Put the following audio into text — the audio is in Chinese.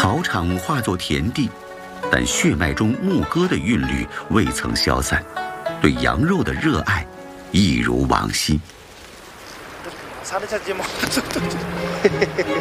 草场化作田地，但血脉中牧歌的韵律未曾消散，对羊肉的热爱一如往昔。